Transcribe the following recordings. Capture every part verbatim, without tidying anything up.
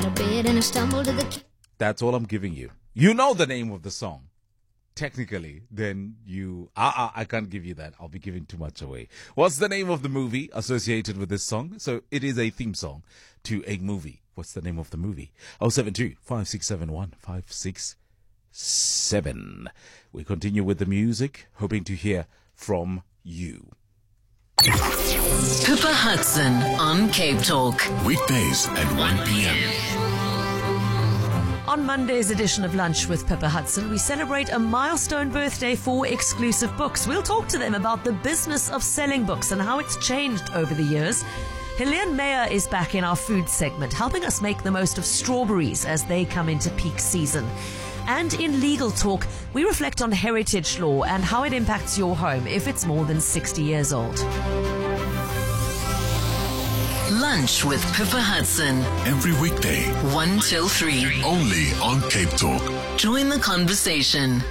bed and I stumbled to the... That's all I'm giving you. You know the name of the song. Technically, then you... Uh, uh, I can't give you that. I'll be giving too much away. What's the name of the movie associated with this song? So it is a theme song to a movie. What's the name of the movie? oh seven two, five six seven one, five six seven. We continue with the music, hoping to hear from you. Pippa Hudson on Cape Talk. Weekdays at one p.m. On Monday's edition of Lunch with Pippa Hudson, we celebrate a milestone birthday for Exclusive Books. We'll talk to them about the business of selling books and how it's changed over the years. Helene Meyer is back in our food segment, helping us make the most of strawberries as they come into peak season. And in Legal Talk, we reflect on heritage law and how it impacts your home if it's more than sixty years old. Lunch with Pippa Hudson. Every weekday, one till three. only on Cape Talk. Join the conversation.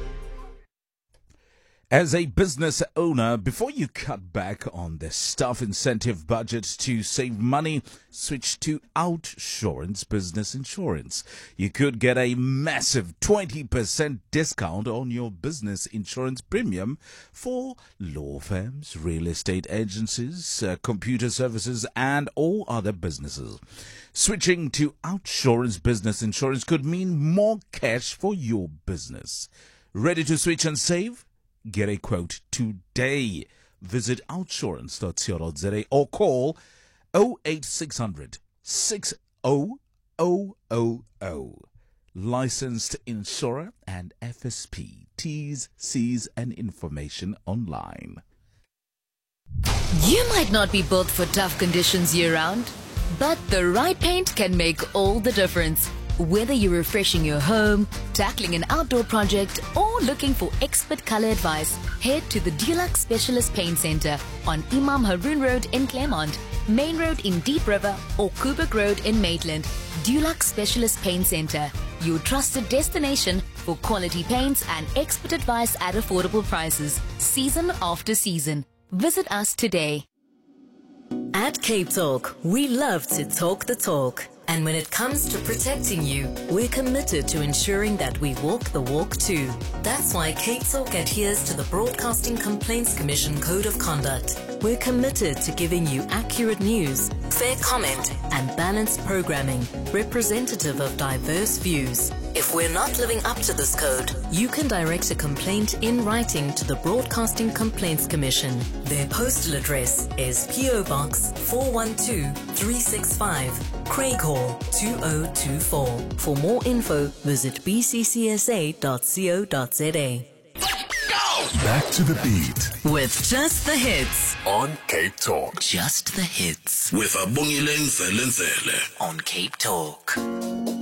As a business owner, before you cut back on the staff incentive budget to save money, switch to Outsurance Business Insurance. You could get a massive twenty percent discount on your business insurance premium for law firms, real estate agencies, uh, computer services, and all other businesses. Switching to Outsurance Business Insurance could mean more cash for your business. Ready to switch and save? Get a quote today. Visit outsurance dot co dot za or call oh eight six hundred, six oh oh oh oh. Licensed insurer and F S P. T's, C's and information online. You might not be built for tough conditions year-round, but the right paint can make all the difference. Whether you're refreshing your home, tackling an outdoor project, or looking for expert color advice, head to the Dulux Specialist Paint Center on Imam Haroon Road in Claremont, Main Road in Deep River, or Kubrick Road in Maitland. Dulux Specialist Paint Center, your trusted destination for quality paints and expert advice at affordable prices, season after season. Visit us today. At Cape Talk, we love to talk the talk. And when it comes to protecting you, we're committed to ensuring that we walk the walk too. That's why Cape Talk adheres to the Broadcasting Complaints Commission Code of Conduct. We're committed to giving you accurate news, fair comment, and balanced programming, representative of diverse views. If we're not living up to this code, you can direct a complaint in writing to the Broadcasting Complaints Commission. Their postal address is P O Box four one two, three six five, Craighall two oh two four. For more info, visit b c c s a dot co dot za. Back to the beat With just the hits. on Cape Talk. Just the hits With Abongile Nzele Nzele. on Cape Talk.